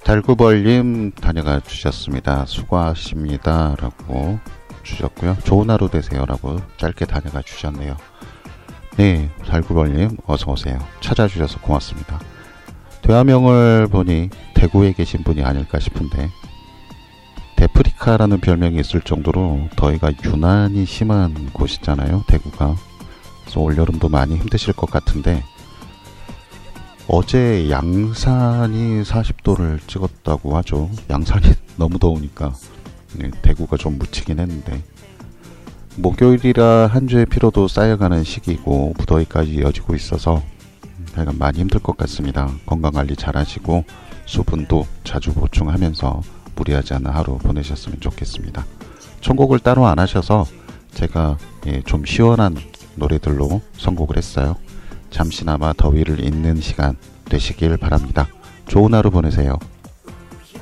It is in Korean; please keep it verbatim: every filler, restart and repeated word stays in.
달구벌님 다녀가 주셨습니다. 수고하십니다 라고 주셨고요. 좋은 하루 되세요 라고 짧게 다녀가 주셨네요. 네, 달구벌님 어서오세요. 찾아주셔서 고맙습니다. 대화명을 보니 대구에 계신 분이 아닐까 싶은데, 데프리카라는 별명이 있을 정도로 더위가 유난히 심한 곳이잖아요, 대구가. 그래서 올여름도 많이 힘드실 것 같은데, 어제 양산이 사십 도를 찍었다고 하죠. 양산이 너무 더우니까 네, 대구가 좀 묻히긴 했는데, 목요일이라 한 주의 피로도 쌓여가는 시기이고 무더위까지 이어지고 있어서 하여간 많이 힘들 것 같습니다. 건강관리 잘 하시고 수분도 자주 보충하면서 무리하지 않은 하루 보내셨으면 좋겠습니다. 선곡을 따로 안 하셔서 제가 예, 좀 시원한 노래들로 선곡을 했어요. 잠시나마 더위를 잊는 시간 되시길 바랍니다. 좋은 하루 보내세요.